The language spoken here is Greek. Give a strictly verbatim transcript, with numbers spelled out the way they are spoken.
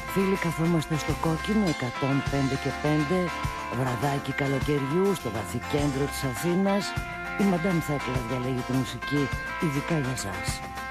Φίλοι, καθόμαστε στο κόκκινο εκατόν πέντε και πέντε, βραδάκι καλοκαιριού στο βαθύ κέντρο της Αθήνας. Η Μαντάμ Θέκλα διαλέγει τη μουσική ειδικά για σας.